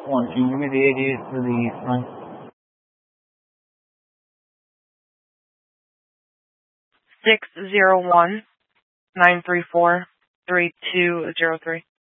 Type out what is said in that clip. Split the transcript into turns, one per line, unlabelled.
one. Can you give me the AD for the line?
601-934-3203.